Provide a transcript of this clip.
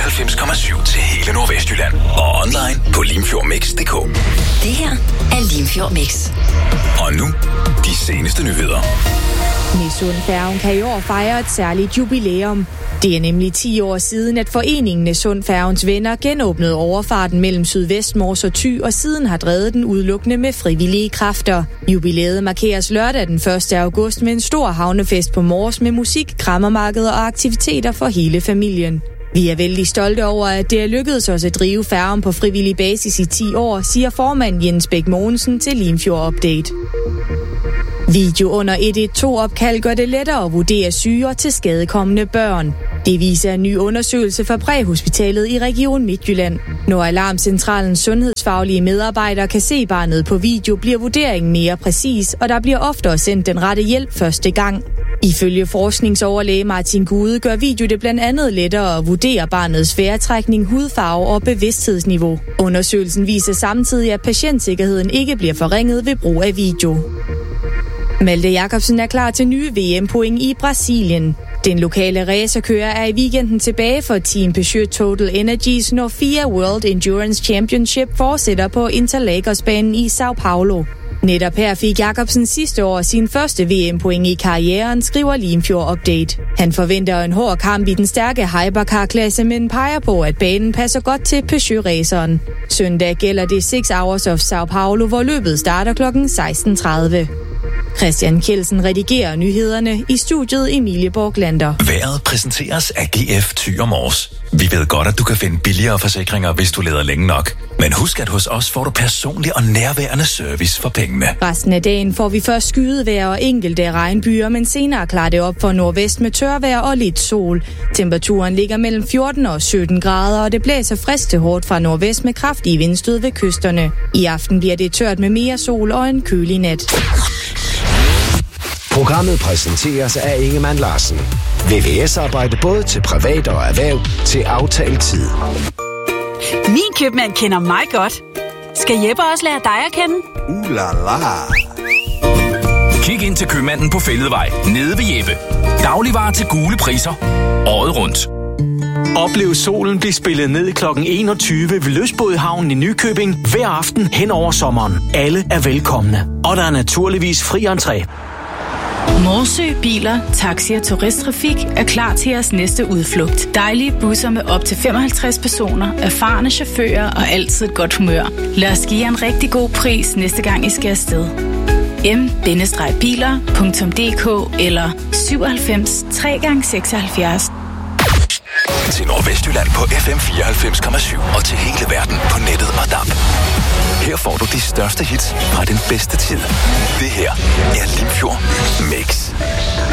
94,7 til hele Nordvestjylland. Og online på limfjordmix.dk. Det her er Limfjord Mix. Og nu, de seneste nyheder. Nissundfærgen kan i år fejre et særligt jubilæum. Det er nemlig 10 år siden, at foreningen Nissundfærgens Venner genåbnede overfarten mellem Sydvestmors og Thy, og siden har drevet den udelukkende med frivillige kræfter. Jubilæet markeres lørdag den 1. august med en stor havnefest på Mors med musik, krammermarked og aktiviteter for hele familien. Vi er vældig stolte over, at det er lykkedes os at drive færgen på frivillig basis i 10 år, siger formand Jens Bæk Mogensen til Limfjord Update. Video under 112-opkald gør det lettere at vurdere syre til skadekommende børn. Det viser en ny undersøgelse fra Præhospitalet i Region Midtjylland. Når Alarmcentralens sundhedsfaglige medarbejdere kan se barnet på video, bliver vurderingen mere præcis, og der bliver oftere sendt den rette hjælp første gang. Ifølge forskningsoverlæge Martin Gude gør video det blandt andet lettere at vurdere barnets vejrtrækning, hudfarve og bevidsthedsniveau. Undersøgelsen viser samtidig, at patientsikkerheden ikke bliver forringet ved brug af video. Malte Jacobsen er klar til nye VM-point i Brasilien. Den lokale racerkører er i weekenden tilbage for Team Peugeot Total Energies, når FIA World Endurance Championship fortsætter på Interlagos-banen i São Paulo. Netop her fik Jacobsen sidste år sin første VM-point i karrieren, skriver Limfjord Update. Han forventer en hård kamp i den stærke hypercar-klasse, men peger på, at banen passer godt til Peugeot-raceren. Søndag gælder det 6 Hours of São Paulo, hvor løbet starter kl. 16:30. Christian Kjeldsen redigerer nyhederne, i studiet Emilie Borglander. Været præsenteres af GF Thy og Mors. Vi ved godt, at du kan finde billigere forsikringer, hvis du leder længe nok. Men husk, at hos os får du personlig og nærværende service for pengene. Resten af dagen får vi først skydevejr og enkelte regnbyer, men senere klarer det op for nordvest med tørvejr og lidt sol. Temperaturen ligger mellem 14 og 17 grader, og det blæser frisk til hårdt fra nordvest med kraftige vindstød ved kysterne. I aften bliver det tørt med mere sol og en kølig nat. Programmet præsenteres af Ingemann Larsen. VVS-arbejde både til privat og erhverv til aftalt tid. Min købmand kender mig godt. Skal Jeppe også lære dig at kende? La la. Kig ind til købmanden på Fælledvej, nede ved Jeppe. Dagligvarer til gule priser. Året rundt. Oplev solen blive spillet ned kl. 21 ved Lystbådehavnen i Nykøbing hver aften hen over sommeren. Alle er velkomne, og der er naturligvis fri entré. Morsø Biler, Taxi og Turisttrafik er klar til jeres næste udflugt. Dejlige busser med op til 55 personer, erfarne chauffører og altid et godt humør. Lad os give jer en rigtig god pris næste gang I skal afsted. m-biler.dk eller 97 3x76. Til Nordvestjylland på FM 94,7 og til hele verden på nettet og DAB. Her får du de største hits fra den bedste tid. Det her er Limfjord Mix.